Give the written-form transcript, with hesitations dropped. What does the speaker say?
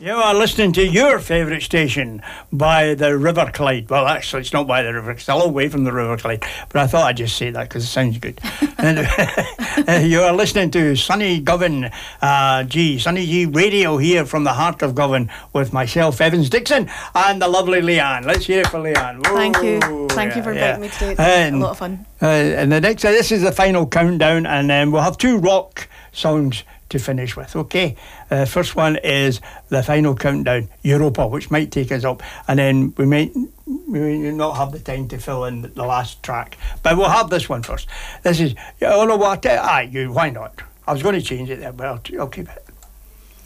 You are listening to your favourite station by the River Clyde. Well, actually, it's not by the river. It's still away from the River Clyde. But I thought I'd just say that because it sounds good. You are listening to Sunny Govan, Sunny G Radio here from the heart of Govan with myself, Evans Dixon, and the lovely Leanne. Let's hear it for Leanne. Whoa, Thank you. Thank you for inviting me today. It's a lot of fun. And this is the final countdown, and then we'll have two rock songs to finish with. Okay, first one is the final countdown, Europa, which might take us up, and then we may not have the time to fill in the last track, but we'll have this one first. This is, oh no, what? Why not? I was going to change it there, but I'll keep it.